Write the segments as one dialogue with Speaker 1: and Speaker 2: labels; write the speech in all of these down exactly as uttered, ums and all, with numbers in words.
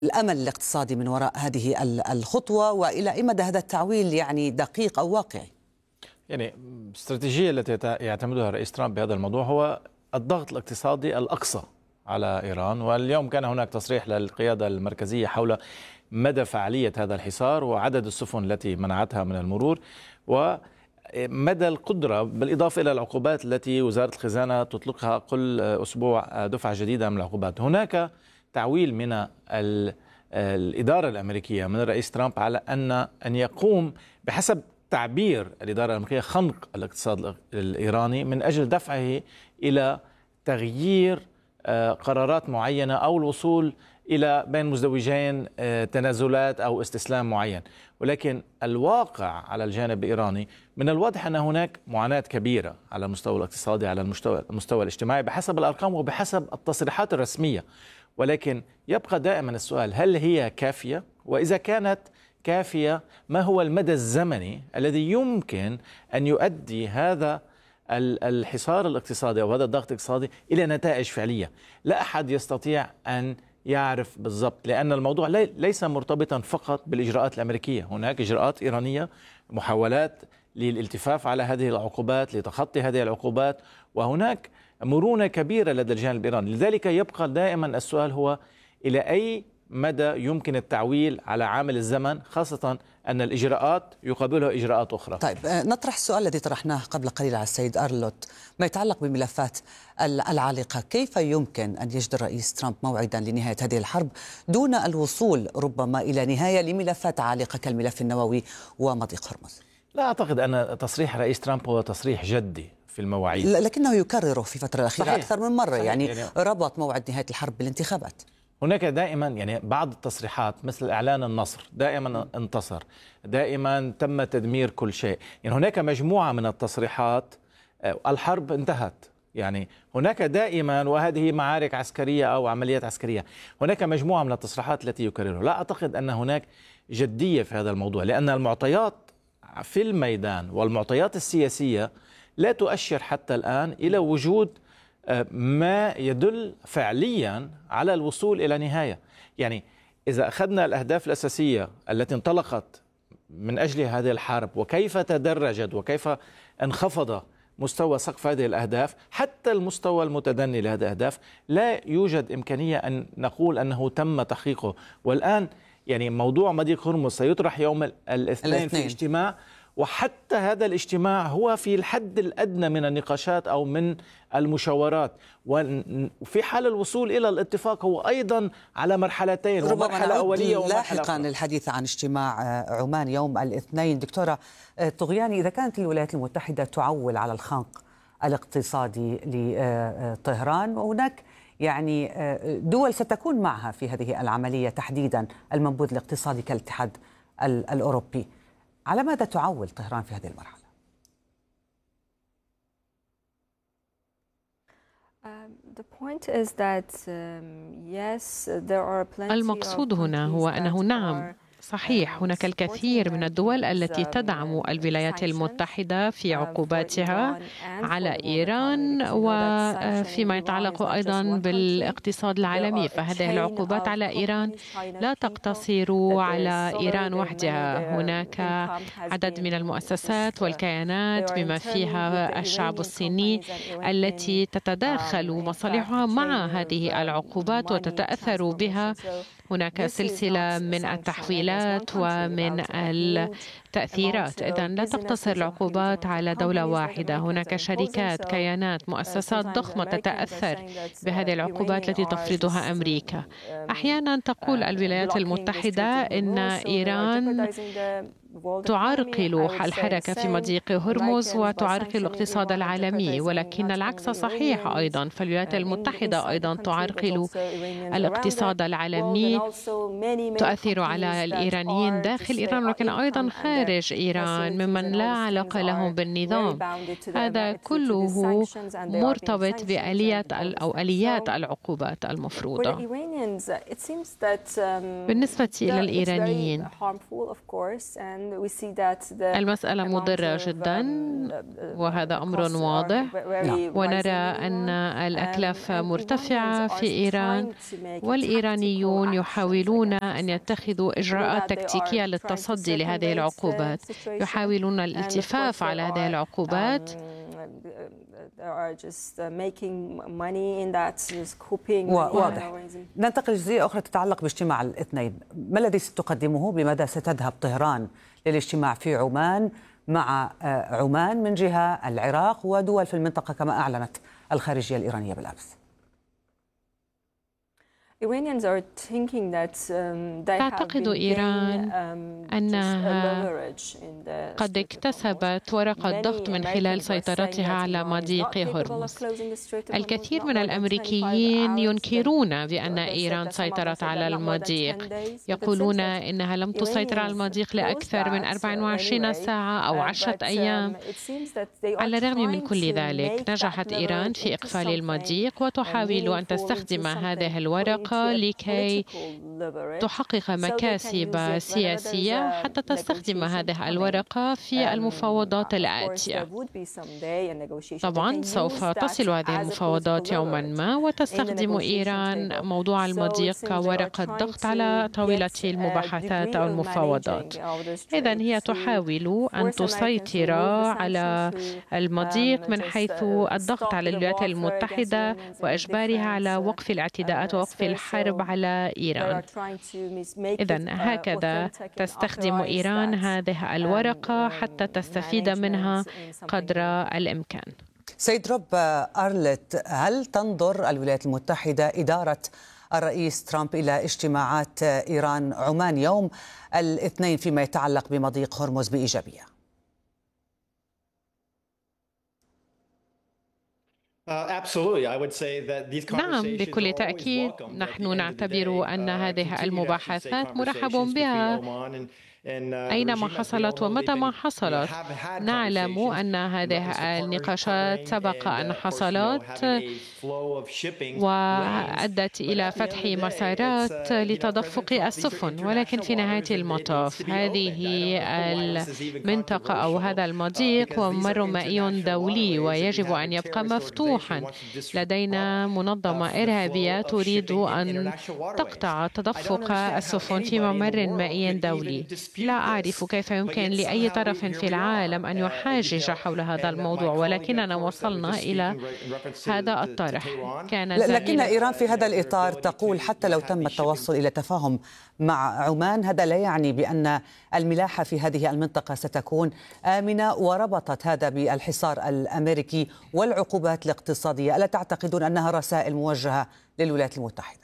Speaker 1: الأمل الاقتصادي من وراء هذه الخطوة، وإلى أي مدى هذا التعويل يعني دقيق أو واقعي؟
Speaker 2: يعني الاستراتيجية التي يعتمدها الرئيس ترامب بهذا الموضوع هو الضغط الاقتصادي الأقصى على إيران. واليوم كان هناك تصريح للقيادة المركزية حول مدى فعالية هذا الحصار وعدد السفن التي منعتها من المرور ومدى القدرة، بالإضافة إلى العقوبات التي وزارة الخزانة تطلقها كل أسبوع دفعة جديدة من العقوبات. هناك تعويل من الإدارة الأمريكية من الرئيس ترامب على أن أن يقوم بحسب تعبير الإدارة الأمريكية خنق الاقتصاد الإيراني من أجل دفعه إلى تغيير قرارات معينة أو الوصول إلى بين مزدوجين تنازلات أو استسلام معين. ولكن الواقع على الجانب الإيراني من الواضح أن هناك معاناة كبيرة على المستوى الاقتصادي، على المستوى, المستوى الاجتماعي بحسب الأرقام وبحسب التصريحات الرسمية. ولكن يبقى دائما السؤال، هل هي كافية؟ وإذا كانت كافية، ما هو المدى الزمني الذي يمكن أن يؤدي هذا الحصار الاقتصادي أو هذا الضغط الاقتصادي إلى نتائج فعلية؟ لا أحد يستطيع أن يعرف بالضبط، لأن الموضوع ليس مرتبطا فقط بالإجراءات الأمريكية، هناك إجراءات إيرانية، محاولات للالتفاف على هذه العقوبات، لتخطي هذه العقوبات، وهناك مرونة كبيرة لدى الجانب الإيراني. لذلك يبقى دائما السؤال هو إلى أي مدى يمكن التعويل على عامل الزمن، خاصة أن الإجراءات يقابلها إجراءات أخرى.
Speaker 1: طيب نطرح السؤال الذي طرحناه قبل قليل على السيد أرلوت ما يتعلق بملفات العالقة. كيف يمكن أن يجد الرئيس ترامب موعدا لنهاية هذه الحرب دون الوصول ربما إلى نهاية لملفات عالقة كالملف النووي ومضيق هرمز؟
Speaker 2: لا أعتقد أن تصريح رئيس ترامب هو تصريح جدي في المواعيد،
Speaker 1: لكنه يكرره في فترة الأخيرة
Speaker 2: صحيح.
Speaker 1: أكثر من مرة.
Speaker 2: صحيح.
Speaker 1: يعني,
Speaker 2: يعني
Speaker 1: ربط موعد نهاية الحرب بالانتخابات.
Speaker 2: هناك دائما يعني بعض التصريحات مثل إعلان النصر، دائما انتصر، دائما تم تدمير كل شيء. يعني هناك مجموعة من التصريحات، الحرب انتهت، يعني هناك دائما وهذه معارك عسكرية أو عمليات عسكرية. هناك مجموعة من التصريحات التي يكررها. لا أعتقد أن هناك جدية في هذا الموضوع، لأن المعطيات في الميدان والمعطيات السياسية لا تؤشر حتى الآن إلى وجود ما يدل فعليا على الوصول إلى نهاية. يعني إذا أخذنا الأهداف الأساسية التي انطلقت من أجل هذه الحرب وكيف تدرجت وكيف انخفض مستوى سقف هذه الأهداف حتى المستوى المتدني لهذه الأهداف، لا يوجد إمكانية أن نقول أنه تم تحقيقه. والآن يعني موضوع مضيق هرمز سيطرح يوم الاثنين في اجتماع، وحتى هذا الاجتماع هو في الحد الأدنى من النقاشات أو من المشاورات، وفي حال الوصول إلى الاتفاق هو أيضا على مرحلتين، ومرحلة أولية ومرحلة
Speaker 1: لاحقا للحديث عن اجتماع عمان يوم الاثنين. دكتورة طغياني، إذا كانت الولايات المتحدة تعول على الخنق الاقتصادي لطهران، وهناك يعني دول ستكون معها في هذه العملية تحديدا المنبوذ الاقتصادي كالاتحاد الأوروبي، على ماذا تعول طهران في هذه المرحلة؟
Speaker 3: المقصود هنا هو أنه نعم صحيح هناك الكثير من الدول التي تدعم الولايات المتحدة في عقوباتها على إيران وفيما يتعلق أيضا بالاقتصاد العالمي. فهذه العقوبات على إيران لا تقتصر على إيران وحدها، هناك عدد من المؤسسات والكيانات بما فيها الشعب الصيني التي تتداخل مصالحها مع هذه العقوبات وتتأثر بها. هناك سلسلة من التحويلات ومن التأثيرات. إذن لا تقتصر العقوبات على دولة واحدة، هناك شركات، كيانات، مؤسسات ضخمة تتأثر بهذه العقوبات التي تفرضها أمريكا. أحيانا تقول الولايات المتحدة إن إيران تعرقل الحركة في مضيق هرمز وتعرقل الاقتصاد العالمي، ولكن العكس صحيح أيضا، فالولايات المتحدة أيضا تعرقل الاقتصاد العالمي، تؤثر على الإيرانيين داخل إيران ولكن أيضا خارج إيران ممن لا علاقة لهم بالنظام. هذا كله مرتبط بآلية أو آليات العقوبات المفروضة. بالنسبة إلى الإيرانيين المسألة مضرة جدا وهذا أمر واضح، ونرى أن الأتلاف مرتفعة في إيران، والإيرانيون يحاولون أن يتخذوا إجراءات تكتيكية للتصدي لهذه العقوبات، يحاولون الالتفاف على هذه العقوبات.
Speaker 1: واضح. ننتقل لجزئية أخرى تتعلق باجتماع الاثنين، ما الذي ستقدمه؟ بماذا ستذهب طهران للاجتماع في عمان مع عمان من جهة، العراق ودول في المنطقة كما أعلنت الخارجية الإيرانية بالأمس؟
Speaker 3: تعتقد إيران أنها قد اكتسبت ورقة ضغط من خلال سيطرتها على مضيق هرمز. الكثير من الأمريكيين ينكرون بأن إيران سيطرت على المضيق، يقولون إنها لم تسيطر على المضيق لأكثر من أربع وعشرين ساعة أو عشرة أيام. على الرغم من كل ذلك نجحت إيران في إقفال المضيق وتحاول أن تستخدم هذه الورقة لكي تحقق مكاسب سياسية حتى تستخدم هذه الورقة في المفاوضات الآتية. طبعا سوف تصل هذه المفاوضات يوما ما، وتستخدم إيران موضوع المضيق كورقة ضغط على طاولة المباحثات أو المفاوضات. إذن هي تحاول أن تسيطر على المضيق من حيث الضغط على الولايات المتحدة وإجبارها على وقف الاعتداءات ووقف الحرب على إيران. إذن هكذا تستخدم إيران هذه الورقة حتى تستفيد منها قدر الإمكان.
Speaker 1: سيد روب أرلت، هل تنظر الولايات المتحدة إدارة الرئيس ترامب إلى اجتماعات إيران عمان يوم الاثنين فيما يتعلق بمضيق هرمز بإيجابية؟
Speaker 3: نعم، بكل تأكيد نحن نعتبر أن هذه المباحثات مرحب بها أينما حصلت ومتى ما حصلت. نعلم أن هذه النقاشات سبق أن حصلت وأدت إلى فتح مسارات لتدفق السفن، ولكن في نهاية المطاف هذه المنطقة أو هذا المضيق هو ممر مائي دولي ويجب أن يبقى مفتوحا. لدينا منظمة إرهابية تريد أن تقطع تدفق السفن في ممر مائي دولي. لا أعرف كيف يمكن لأي طرف في العالم أن يحاجج حول هذا الموضوع، ولكننا وصلنا إلى هذا الطرح. كان
Speaker 1: لكن إيران في هذا الإطار تقول حتى لو تم التوصل إلى تفاهم مع عمان هذا لا يعني بأن الملاحة في هذه المنطقة ستكون آمنة، وربطت هذا بالحصار الأمريكي والعقوبات الاقتصادية. ألا تعتقدون أنها رسائل موجهة للولايات المتحدة؟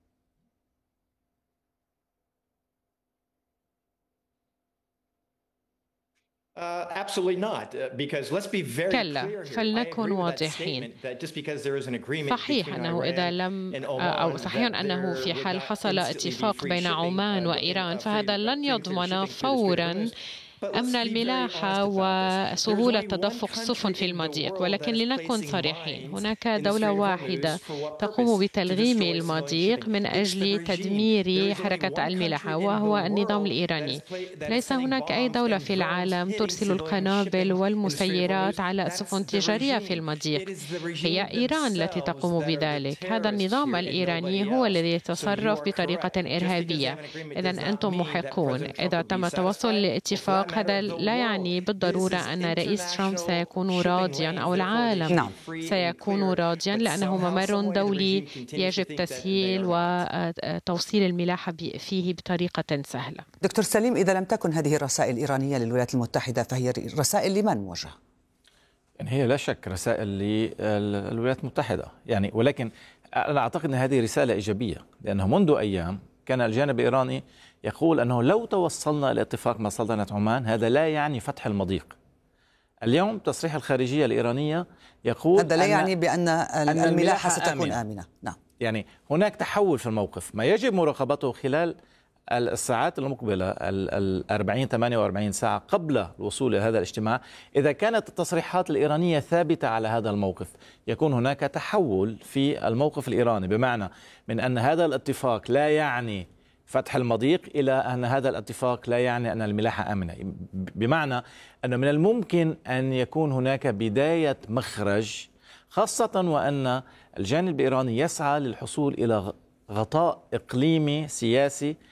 Speaker 3: كلا، فلنكن واضحين. صحيح أنه إذا لم أو صحيح أنه في حال حصل اتفاق بين عمان وإيران فهذا لن يضمن فوراً أمن الملاحة وسهولة تدفق السفن في المضيق، ولكن لنكن صريحين، هناك دولة واحدة تقوم بتلغيم المضيق من أجل تدمير حركة الملاحة وهو النظام الإيراني. ليس هناك أي دولة في العالم ترسل القنابل والمسيرات على السفن التجارية في المضيق، هي إيران التي تقوم بذلك. هذا النظام الإيراني هو الذي يتصرف بطريقة إرهابية. إذن أنتم محقون. إذا تم التوصل لاتفاق هذا لا يعني بالضرورة أن رئيس ترامب سيكون راضيا أو العالم نعم. سيكون راضيا، لأنه ممر دولي يجب تسهيل وتوصيل الملاحة فيه بطريقة سهلة.
Speaker 1: دكتور سليم، إذا لم تكن هذه الرسائل الإيرانية للولايات المتحدة فهي رسائل لمن موجهة؟
Speaker 2: يعني هي لا شك رسائل للولايات المتحدة، يعني ولكن أنا أعتقد أن هذه رسالة إيجابية، لأنه منذ أيام كان الجانب الإيراني يقول أنه لو توصلنا إلى اتفاق مع سلطنة عمان هذا لا يعني فتح المضيق. اليوم تصريح الخارجية الإيرانية يقول
Speaker 1: هذا لا يعني بأن الملاحة ستكون آمنة. آمنة نعم.
Speaker 2: يعني هناك تحول في الموقف، ما يجب مراقبته خلال الساعات المقبلة الأربعين ثمانية وأربعين ساعة قبل الوصول إلى هذا الاجتماع. إذا كانت التصريحات الإيرانية ثابتة على هذا الموقف يكون هناك تحول في الموقف الإيراني، بمعنى من أن هذا الاتفاق لا يعني فتح المضيق إلى أن هذا الاتفاق لا يعني أن الملاحة آمنة، بمعنى أنه من الممكن أن يكون هناك بداية مخرج، خاصة وأن الجانب الإيراني يسعى للحصول إلى غطاء إقليمي سياسي